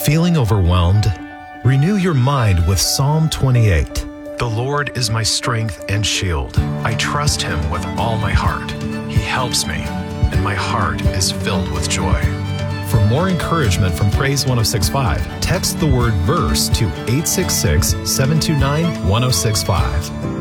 Feeling overwhelmed? Renew your mind with Psalm 28. The Lord is my strength and shield. I trust Him with all my heart. He helps me, and my heart is filled with joy. For more encouragement from Praise 106.5, text the word VERSE to 866-729-1065.